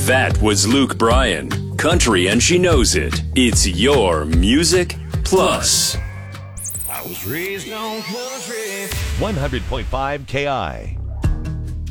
That was Luke Bryan. Country and she knows it. It's your Music Plus. I was raised on country. 100.5 KI.